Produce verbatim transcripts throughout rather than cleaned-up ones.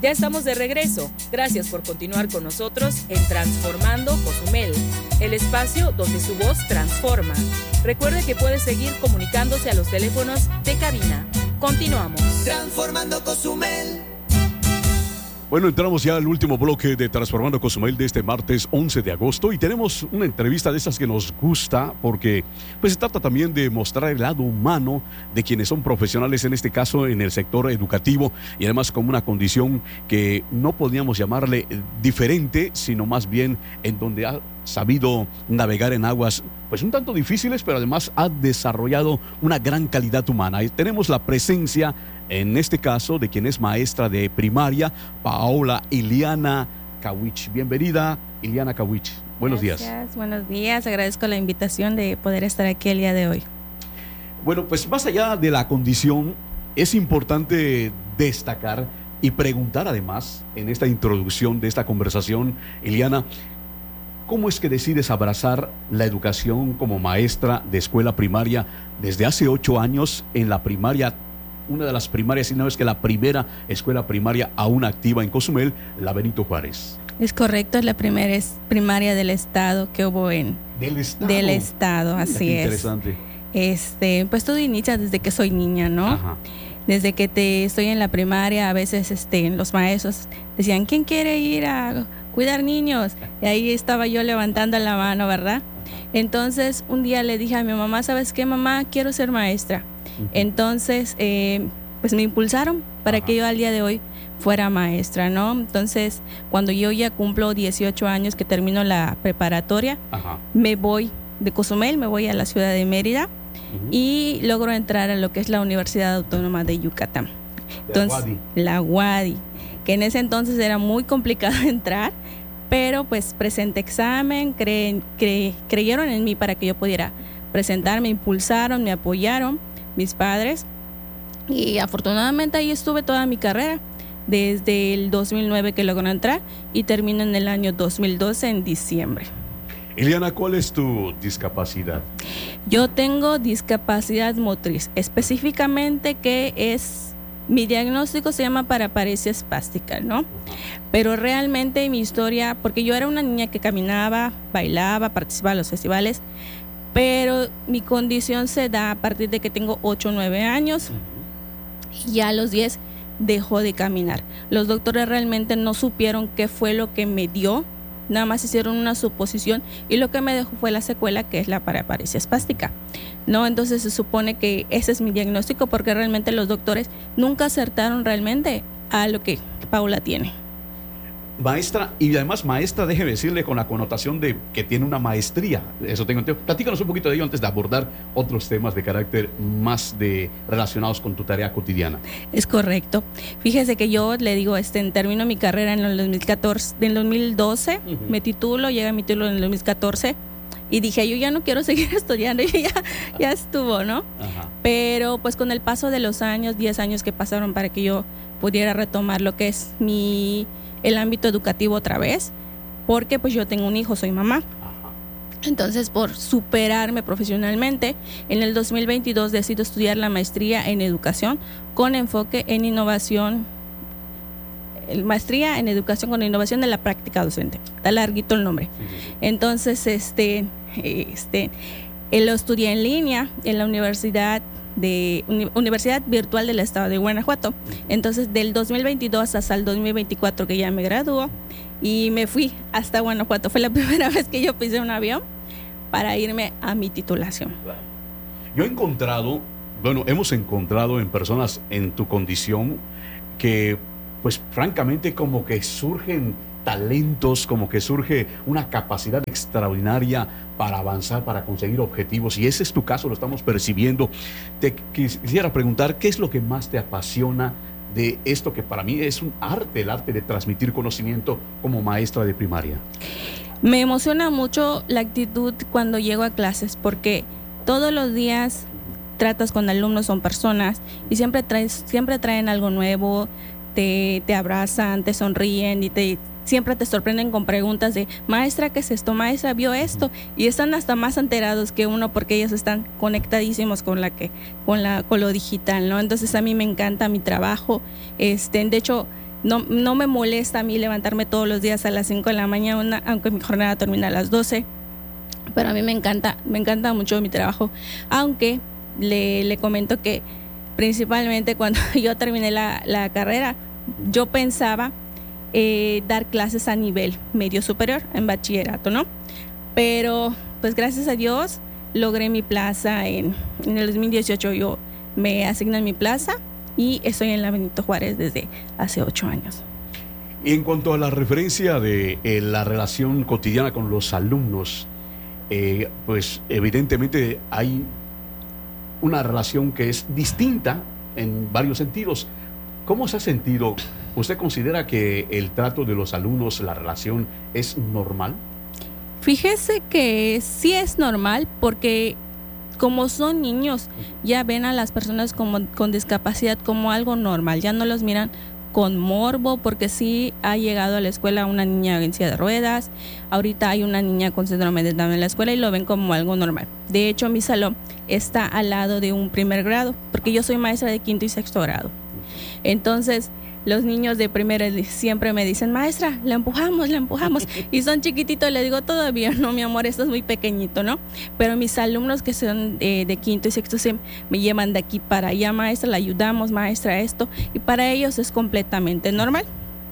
Ya estamos de regreso. Gracias por continuar con nosotros en Transformando Cozumel, el espacio donde su voz transforma. Recuerde que puede seguir comunicándose a los teléfonos de cabina. Continuamos. Transformando Cozumel. Bueno, entramos ya al último bloque de Transformando Cozumel de este martes once de agosto y tenemos una entrevista de esas que nos gusta porque pues se trata también de mostrar el lado humano de quienes son profesionales, en este caso en el sector educativo, y además como una condición que no podríamos llamarle diferente, sino más bien en donde ha sabido navegar en aguas pues un tanto difíciles, pero además ha desarrollado una gran calidad humana. Y tenemos la presencia, en este caso, de quien es maestra de primaria, Paola Iliana Kawich. Bienvenida, Iliana Kawich. Buenos Gracias, días. Gracias, buenos días. Agradezco la invitación de poder estar aquí el día de hoy. Bueno, pues más allá de la condición, es importante destacar y preguntar además, en esta introducción de esta conversación, Iliana, ¿cómo es que decides abrazar la educación como maestra de escuela primaria desde hace ocho años en la primaria, una de las primarias, si no es que la primera escuela primaria aún activa en Cozumel, la Benito Juárez? Es correcto, es la primera es primaria del estado que hubo en... ¿Del estado? Del estado, así Qué es. Interesante. Este, pues todo inicia desde que soy niña, ¿no? Ajá. Desde que te estoy en la primaria, a veces este, los maestros decían, ¿quién quiere ir a cuidar niños? Y ahí estaba yo levantando la mano, ¿verdad? Entonces un día le dije a mi mamá, ¿sabes qué, mamá? Quiero ser maestra. Uh-huh. Entonces eh, pues me impulsaron para Ajá. que yo al día de hoy fuera maestra, ¿no? Entonces cuando yo ya cumplo dieciocho años, que termino la preparatoria, Ajá. me voy de Cozumel, me voy a la ciudad de Mérida, uh-huh. y logro entrar a lo que es la Universidad Autónoma de Yucatán. Entonces, la U A D I, que en ese entonces era muy complicado entrar, pero pues presenté examen, cre, cre, creyeron en mí para que yo pudiera presentar, me impulsaron, me apoyaron mis padres, y afortunadamente ahí estuve toda mi carrera, desde el dos mil nueve que logró entrar y termino en el año dos mil doce en diciembre. Iliana, ¿cuál es tu discapacidad? Yo tengo discapacidad motriz, específicamente que es... Mi diagnóstico se llama paraparesia espástica, ¿no? Pero realmente mi historia, porque yo era una niña que caminaba, bailaba, participaba en los festivales, pero mi condición se da a partir de que tengo ocho o nueve años, y ya a los diez dejó de caminar. Los doctores realmente no supieron qué fue lo que me dio, nada más hicieron una suposición y lo que me dejó fue la secuela, que es la paraparesia espástica, ¿no? Entonces se supone que ese es mi diagnóstico, porque realmente los doctores nunca acertaron realmente a lo que Paula tiene. Maestra, y además maestra, déjeme decirle, con la connotación de que tiene una maestría, eso tengo entendido. Platícanos un poquito de ello antes de abordar otros temas de carácter más de relacionados con tu tarea cotidiana. Es correcto. Fíjese que yo le digo, este, termino mi carrera en el dos mil catorce, en el dos mil doce, uh-huh. me titulo, llega mi título en el dos mil catorce, y dije, yo ya no quiero seguir estudiando, yo ya, ya estuvo, ¿no? Ajá. Pero pues con el paso de los años, diez años que pasaron para que yo pudiera retomar lo que es mi... el ámbito educativo otra vez, porque pues yo tengo un hijo, soy mamá. Entonces, por superarme profesionalmente, en el dos mil veintidós decido estudiar la maestría en educación con enfoque en innovación, maestría en educación con innovación de la práctica docente. Está larguito el nombre. Sí, sí, sí. Entonces, este, este, lo estudié en línea en la Universidad de Uni- Universidad Virtual del Estado de Guanajuato. Entonces del dos mil veintidós hasta el dos mil veinticuatro que ya me graduó, y me fui hasta Guanajuato. Fue la primera vez que yo pisé un avión para irme a mi titulación. Yo he encontrado, bueno, hemos encontrado en personas en tu condición que pues francamente como que surgen talentos, como que surge una capacidad extraordinaria para avanzar, para conseguir objetivos, y ese es tu caso, lo estamos percibiendo. Te quisiera preguntar, ¿qué es lo que más te apasiona de esto que para mí es un arte, el arte de transmitir conocimiento como maestra de primaria? Me emociona mucho la actitud cuando llego a clases, porque todos los días tratas con alumnos, son personas, y siempre traes, siempre traen algo nuevo, te, te abrazan, te sonríen y te siempre te sorprenden con preguntas de, maestra, ¿qué es esto? Maestra, ¿vio esto? Y están hasta más enterados que uno, porque ellos están conectadísimos con la que, con la, con lo digital, ¿no? Entonces a mí me encanta mi trabajo. Este, de hecho, no, no me molesta a mí levantarme todos los días a las cinco de la mañana, aunque mi jornada termina a las doce. Pero a mí me encanta, me encanta mucho mi trabajo. Aunque le, le comento que principalmente cuando yo terminé la, la carrera, yo pensaba eh, dar clases a nivel medio superior en bachillerato, ¿no? Pero pues gracias a Dios logré mi plaza en, en el dos mil dieciocho. Yo me asignan mi plaza y estoy en la Benito Juárez desde hace ocho años. Y en cuanto a la referencia de eh, la relación cotidiana con los alumnos, eh, pues evidentemente hay una relación que es distinta en varios sentidos. ¿Cómo se ha sentido? ¿Usted considera que el trato de los alumnos, la relación, es normal? Fíjese que sí es normal porque como son niños, ya ven a las personas como, con discapacidad como algo normal, ya no los miran con morbo, porque sí ha llegado a la escuela una niña en silla de ruedas, ahorita hay una niña con síndrome de Down en la escuela y lo ven como algo normal. De hecho, mi salón está al lado de un primer grado, porque yo soy maestra de quinto y sexto grado. Entonces, los niños de primero siempre me dicen, maestra, la empujamos, la empujamos. Y son chiquititos, le digo, todavía no, mi amor, esto es muy pequeñito, ¿no? Pero mis alumnos que son eh, de quinto y sexto siempre me llevan de aquí para allá, maestra, la ayudamos, maestra, esto. Y para ellos es completamente normal.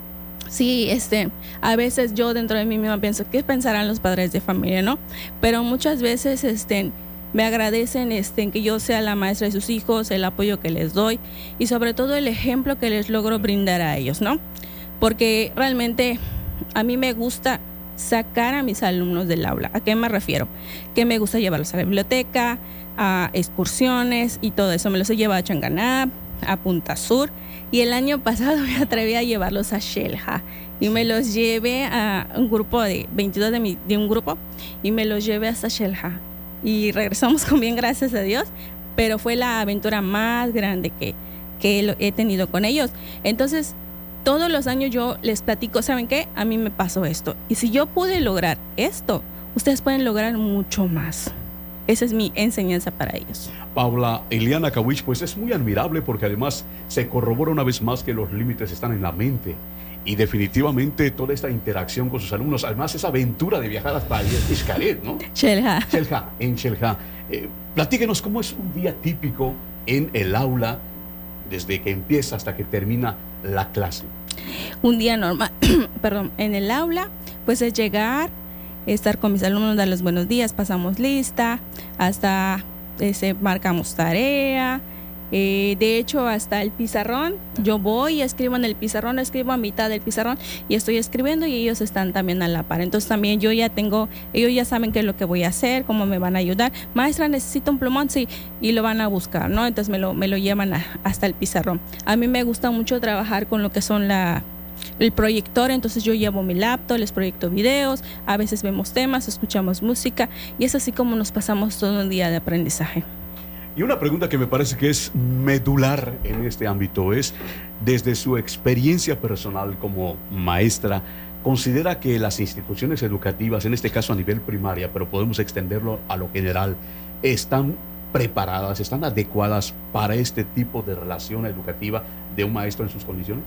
Sí, este, a veces yo dentro de mí misma pienso, ¿qué pensarán los padres de familia, no? Pero muchas veces, este... me agradecen este, que yo sea la maestra de sus hijos, el apoyo que les doy y sobre todo el ejemplo que les logro brindar a ellos, ¿no? Porque realmente a mí me gusta sacar a mis alumnos del aula. ¿A qué me refiero? Que me gusta llevarlos a la biblioteca, a excursiones y todo eso. Me los he llevado a Changanab, a Punta Sur y el año pasado me atreví a llevarlos a Xel-Há y me los llevé a un grupo de veintidós de, mi, de un grupo y me los llevé hasta Xel-Há. Y regresamos con bien, gracias a Dios, pero fue la aventura más grande que, que he tenido con ellos. Entonces, todos los años yo les platico, ¿saben qué? A mí me pasó esto. Y si yo pude lograr esto, ustedes pueden lograr mucho más. Esa es mi enseñanza para ellos. Paula Eliana Kawich, pues es muy admirable porque además se corrobora una vez más que los límites están en la mente. Y definitivamente toda esta interacción con sus alumnos, además esa aventura de viajar hasta Xcaret, ¿no? Xel-Há. Xel-Há, en Xel-Há. Eh, platíquenos cómo es un día típico en el aula, desde que empieza hasta que termina la clase. Un día normal, perdón, en el aula, pues es llegar, estar con mis alumnos, darles buenos días, pasamos lista, hasta ese, marcamos tarea. Eh, de hecho, hasta el pizarrón, yo voy y escribo en el pizarrón, escribo a mitad del pizarrón y estoy escribiendo y ellos están también a la par. Entonces también yo ya tengo, ellos ya saben qué es lo que voy a hacer, cómo me van a ayudar. Maestra, necesito un plumón, sí, y lo van a buscar, ¿no? Entonces me lo, me lo llevan a, hasta el pizarrón. A mí me gusta mucho trabajar con lo que son la... el proyector, entonces yo llevo mi laptop, les proyecto videos, a veces vemos temas, escuchamos música y es así como nos pasamos todo un día de aprendizaje. Y una pregunta que me parece que es medular en este ámbito es, desde su experiencia personal como maestra, ¿considera que las instituciones educativas, en este caso a nivel primaria, pero podemos extenderlo a lo general, están preparadas, están adecuadas para este tipo de relación educativa de un maestro en sus condiciones?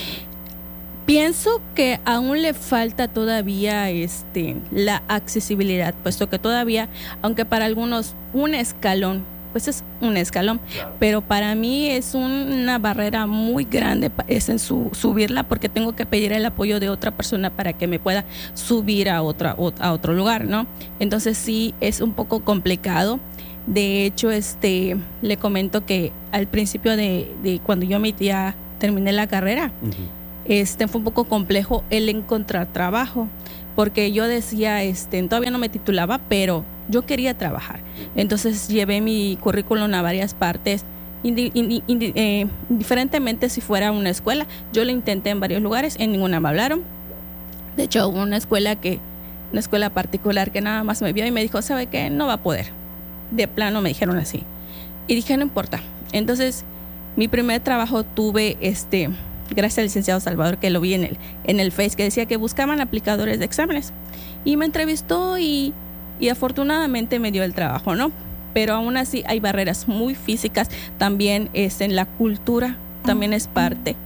Pienso que aún le falta todavía este, la accesibilidad, puesto que todavía, aunque para algunos un escalón, pues es un escalón, claro, pero para mí es una barrera muy grande es en su, subirla, porque tengo que pedir el apoyo de otra persona para que me pueda subir a, otra, a otro lugar, ¿no? Entonces sí es un poco complicado. De hecho, este, le comento que al principio de, de cuando yo me ya terminé la carrera, uh-huh. este, fue un poco complejo el encontrar trabajo, porque yo decía, este, todavía no me titulaba, pero yo quería trabajar. Entonces llevé mi currículum a varias partes, indi, indi, indi, eh, indiferentemente si fuera una escuela. Yo lo intenté en varios lugares, en ninguna me hablaron. De hecho, hubo una escuela que, una escuela particular que nada más me vio y me dijo, ¿sabe qué? No va a poder. De plano me dijeron así. Y dije, no importa. Entonces, mi primer trabajo tuve, este, gracias al licenciado Salvador, que lo vi en el, en el Face, que decía que buscaban aplicadores de exámenes. Y me entrevistó y, y afortunadamente me dio el trabajo, ¿no? Pero aún así hay barreras muy físicas. También es en la cultura, también es parte.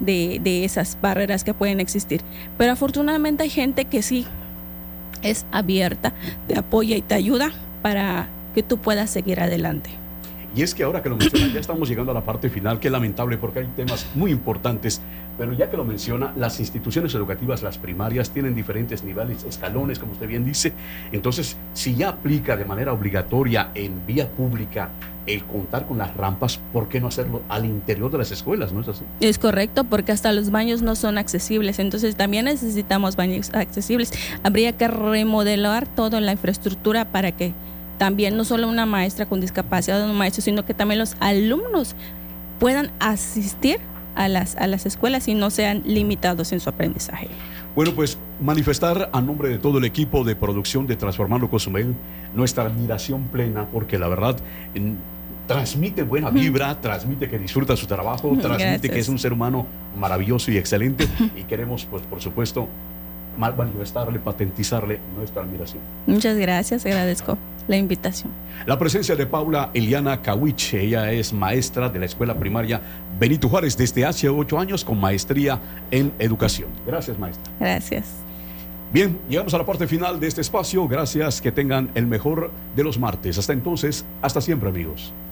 de, de esas barreras que pueden existir. Pero afortunadamente hay gente que sí es abierta, te apoya y te ayuda para que tú puedas seguir adelante. Y es que ahora que lo menciona, ya estamos llegando a la parte final, que es lamentable porque hay temas muy importantes, pero ya que lo menciona, las instituciones educativas, las primarias, tienen diferentes niveles, escalones, como usted bien dice. Entonces, si ya aplica de manera obligatoria en vía pública el contar con las rampas, ¿por qué no hacerlo al interior de las escuelas? ¿No es así? Es correcto, porque hasta los baños no son accesibles, entonces también necesitamos baños accesibles. Habría que remodelar toda la infraestructura para que también no solo una maestra con discapacidad o un maestro, sino que también los alumnos puedan asistir a las, a las escuelas y no sean limitados en su aprendizaje. Bueno, pues manifestar a nombre de todo el equipo de producción de Transformando Cozumel nuestra admiración plena, porque la verdad en, transmite buena vibra, mm. transmite que disfruta su trabajo, transmite Gracias. Que es un ser humano maravilloso y excelente, y queremos, pues por supuesto, manifestarle, patentizarle nuestra admiración. Muchas gracias, agradezco la invitación. La presencia de Paula Eliana Kawich, ella es maestra de la escuela primaria Benito Juárez desde hace ocho años con maestría en educación. Gracias, maestra. Gracias. Bien, llegamos a la parte final de este espacio. Gracias, que tengan el mejor de los martes. Hasta entonces, hasta siempre, amigos.